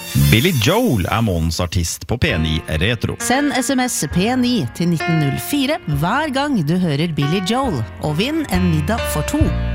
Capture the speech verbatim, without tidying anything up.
Billy Joel er månedens artist på P ni Retro. Send sms P ni til nitten null fire hver gang du hører Billy Joel, og vinn en middag for to.